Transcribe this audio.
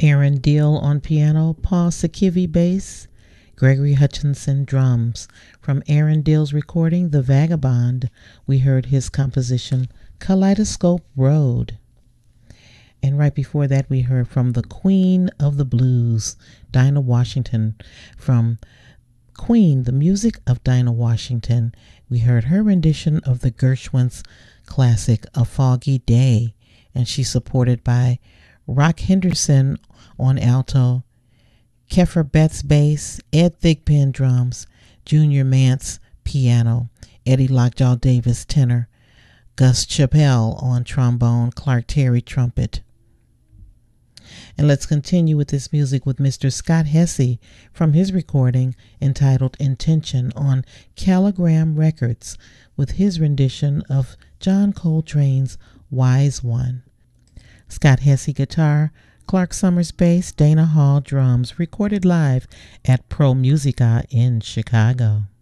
Aaron Deal on piano, Paul Sakivi bass, Gregory Hutchinson drums. From Aaron Deal's recording, The Vagabond, we heard his composition, Kaleidoscope Road. And right before that, we heard from the Queen of the Blues, Dinah Washington. From Queen, the music of Dinah Washington, we heard her rendition of the Gershwin's classic, A Foggy Day. And she's supported by Rock Henderson on alto, Keffer Betts bass, Ed Thigpen drums, Junior Mance piano, Eddie Lockjaw Davis tenor, Gus Chappell on trombone, Clark Terry trumpet. And let's continue with this music with Mr. Scott Hesse from his recording entitled Intention on Caligram Records with his rendition of John Coltrane's Wise One. Scott Hesse guitar, Clark Summers bass, Dana Hall drums, recorded live at Pro Musica in Chicago.